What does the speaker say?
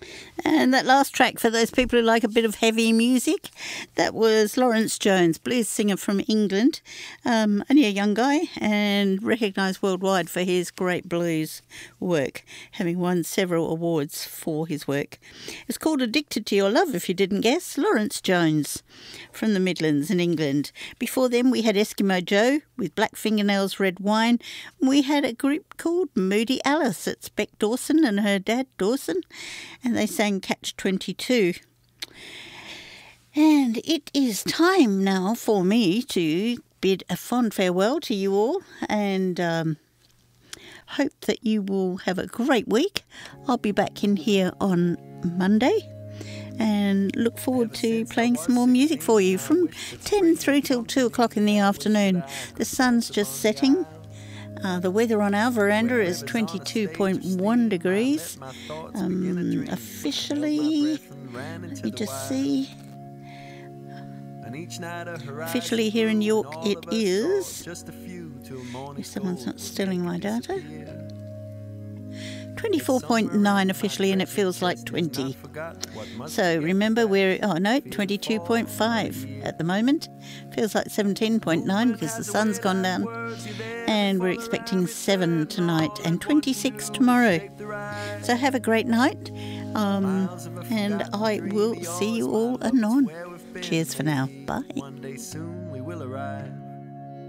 And that last track, for those people who like a bit of heavy music, that was Lawrence Jones, blues singer from England, only a young guy and recognised worldwide for his great blues work, having won several awards for his work. It's called Addicted to Your Love, if you didn't guess. Lawrence Jones from the Midlands in England. Before them we had Eskimo Joe with Black Fingernails, Red Wine. We had a group called Moody Alice. It's Beck Dawson and her dad Dawson, and they sang Catch 22. And it is time now for me to bid a fond farewell to you all, and hope that you will have a great week. I'll be back in here on Monday and look forward to playing some more music for you from 10 through till 2 o'clock in the afternoon. The sun's just setting. The weather on our veranda is 22.1 degrees. Officially, let me just see. Officially here in York it is, if someone's not stealing my data, 24.9 officially, and it feels like 20. So remember, we're 22.5 at the moment. Feels like 17.9 because the sun's gone down, and we're expecting 7 tonight and 26 tomorrow. So have a great night, and I will see you all anon. Cheers for now. Bye.